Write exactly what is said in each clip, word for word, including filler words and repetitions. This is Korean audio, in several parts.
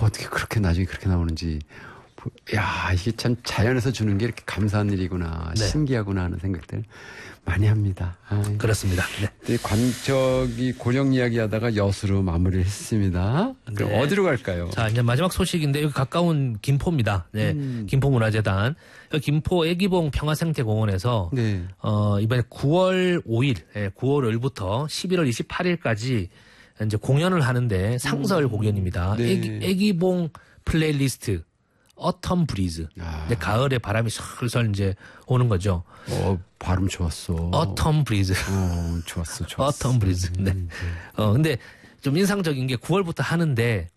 어떻게 그렇게 나중에 그렇게 나오는지. 야, 이게 참 자연에서 주는 게 이렇게 감사한 일이구나. 네. 신기하구나 하는 생각들 많이 합니다. 아이. 그렇습니다. 네. 관적이 고령 이야기 하다가 여수로 마무리를 했습니다. 그럼 네. 어디로 갈까요? 자, 이제 마지막 소식인데 여기 가까운 김포입니다. 네. 음. 김포문화재단. 김포 애기봉 평화생태공원에서 네. 어, 이번에 구월 오일, 네, 구월 오일부터 십일월 이십팔일까지 이제 공연을 하는데 상설 음. 공연입니다. 네. 애기, 애기봉 플레이리스트. 어텀 브리즈. 아. 가을에 바람이 슬슬 이제 오는 거죠. 어, 발음 좋았어. 어텀 브리즈. 어, 좋았어, 좋았어. 어텀 브리즈. 네. 음, 네. 어, 근데 좀 인상적인 게 구월부터 하는데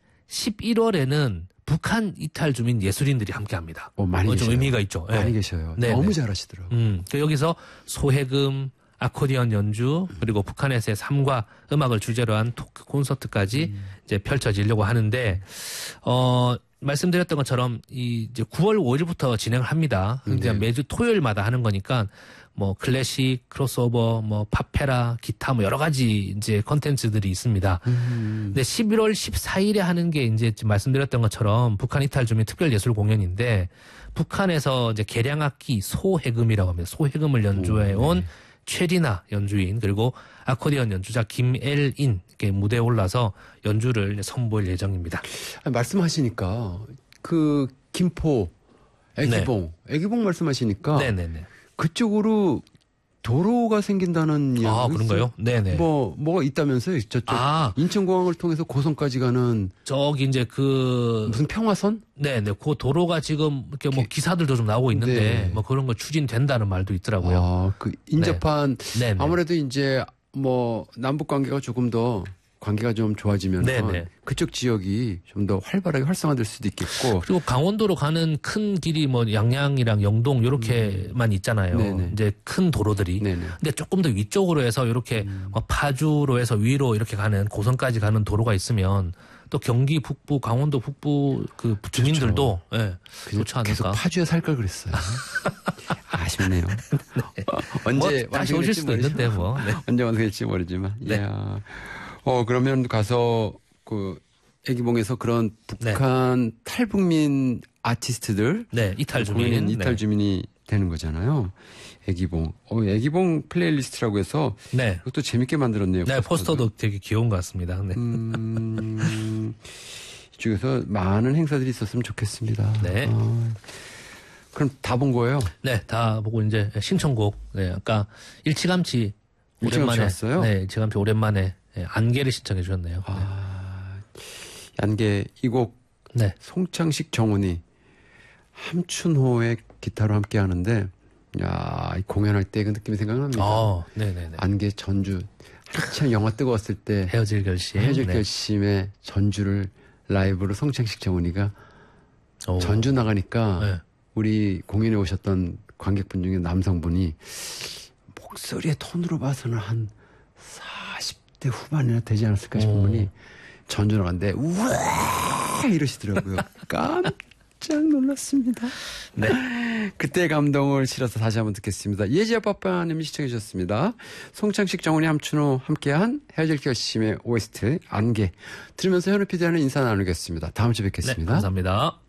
십일월에는 북한 이탈 주민 예술인들이 함께 합니다. 어, 많이 어, 계셔요. 좀 의미가 있죠. 많이 네. 계셔요. 네, 너무 네. 잘하시더라고요. 음, 여기서 소해금, 아코디언 연주, 그리고 북한에서의 삶과 음악을 주제로 한 토크 콘서트까지 음. 이제 펼쳐지려고 하는데, 어, 말씀드렸던 것처럼 이 이제 구월 오일부터 진행을 합니다. 근데 네. 매주 토요일마다 하는 거니까 뭐 클래식, 크로스오버, 뭐 팝페라, 기타 뭐 여러 가지 이제 컨텐츠들이 있습니다. 음. 근데 십일월 십사일에 하는 게 이제 말씀드렸던 것처럼 북한 이탈 주민 특별 예술 공연인데 북한에서 이제 개량악기 소해금이라고 합니다. 소해금을 연주해 온 네. 최리나 연주인 그리고 아코디언 연주자 김엘인 이렇게 무대에 올라서 연주를 선보일 예정입니다. 아니, 말씀하시니까 그 김포 애기봉 네. 애기봉 말씀하시니까 네네네. 그쪽으로 도로가 생긴다는 이야기. 아, 그런가요? 네네. 뭐, 뭐가 있다면서요? 저쪽. 아. 인천공항을 통해서 고성까지 가는. 저기 이제 그. 무슨 평화선? 네네. 그 도로가 지금 이렇게 뭐 기사들도 좀 나오고 있는데 네. 뭐 그런 거 추진된다는 말도 있더라고요. 아, 그 인접한. 네. 아무래도 이제 뭐 남북 관계가 조금 더 관계가 좀 좋아지면 그쪽 지역이 좀 더 활발하게 활성화될 수도 있겠고 그리고 강원도로 가는 큰 길이 뭐 양양이랑 영동 요렇게만 있잖아요. 네네. 이제 큰 도로들이. 네네. 근데 조금 더 위쪽으로 해서 이렇게 음. 뭐 파주로 해서 위로 이렇게 가는 고성까지 가는 도로가 있으면 또 경기 북부, 강원도 북부 그 주민들도 예, 네, 좋지 않을까. 계속 파주에 살 걸 그랬어요. 아쉽네요. 네. 어, 언제 뭐 다시 오실 수도 모르지만, 있는데 뭐 네. 언제 완성될지 모르지만. 네. 이야. 어, 그러면 가서, 그, 애기봉에서 그런 북한 네. 탈북민 아티스트들. 네, 이탈 주민. 이탈 네. 주민이 되는 거잖아요. 애기봉. 어, 애기봉 플레이리스트라고 해서. 네. 그것도 재밌게 만들었네요. 네, 포스터도, 포스터도 되게 귀여운 것 같습니다. 네. 음, 이쪽에서 많은 행사들이 있었으면 좋겠습니다. 네. 어, 그럼 다 본 거예요? 네, 다 보고 이제 신청곡. 네, 아까 일찌감치. 오랜만에. 왔어요? 네, 일찌감치 오랜만에. 네, 안개를 신청해 주셨네요. 아, 네. 안개 이 곡 네. 송창식 정훈이 함춘호의 기타로 함께 하는데 야, 공연할 때 그 느낌이 생각납니다. 아, 네네네. 안개 전주 한참 영화 뜨거웠을 때 헤어질 결심. 헤어질 네. 결심의 전주를 라이브로 송창식 정훈이가 오. 전주 나가니까 네. 우리 공연에 오셨던 관객분 중에 남성분이 목소리의 톤으로 봐서는 한 사십 대 후반이나 되지 않았을까 싶은 오. 분이 전주 나갔는데 우와 이러시더라고요. 깜짝 놀랐습니다. 네. 그때 감동을 실어서 다시 한번 듣겠습니다. 예지아 빠빠님이 시청해 주셨습니다. 송창식 정훈이 함춘호 함께한 헤어질 결심의 오에스티 안개 들으면서 현우 피디와는 인사 나누겠습니다. 다음 주에 뵙겠습니다. 네, 감사합니다.